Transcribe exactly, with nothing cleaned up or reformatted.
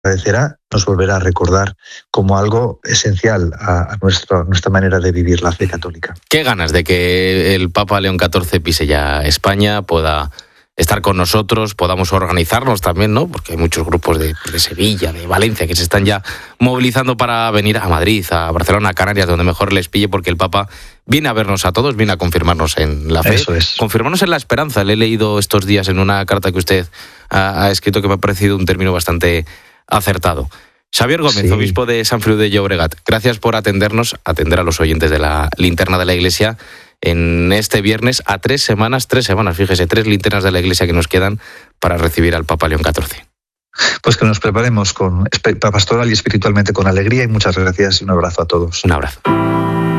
agradecerá, nos volverá a recordar como algo esencial a, a nuestra, nuestra manera de vivir la fe católica. Qué ganas de que el Papa León catorce pise ya España, pueda estar con nosotros, podamos organizarnos también, ¿no? Porque hay muchos grupos de, de Sevilla, de Valencia, que se están ya movilizando para venir a Madrid, a Barcelona, a Canarias, donde mejor les pille, porque el Papa viene a vernos a todos, viene a confirmarnos en la fe, Eso es. confirmarnos en la esperanza. Le he leído estos días en una carta que usted ha, ha escrito que me ha parecido un término bastante acertado. Xavier Gómez, sí. Obispo de Sant Feliu de Llobregat, gracias por atendernos, atender a los oyentes de la linterna de la Iglesia en este viernes, a tres semanas, tres semanas, fíjese, tres linternas de la Iglesia que nos quedan para recibir al Papa León catorce. Pues que nos preparemos con pastoral y espiritualmente con alegría, y muchas gracias y un abrazo a todos. Un abrazo.